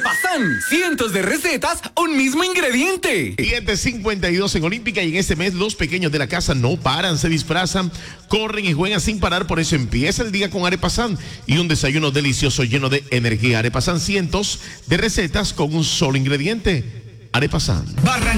Arepasan, cientos de recetas, un mismo ingrediente. 7:52 en Olímpica, y en este mes los pequeños de la casa no paran, se disfrazan, corren y juegan sin parar. Por eso empieza el día con Arepasan y un desayuno delicioso lleno de energía. Arepasan, cientos de recetas con un solo ingrediente. Arepasan.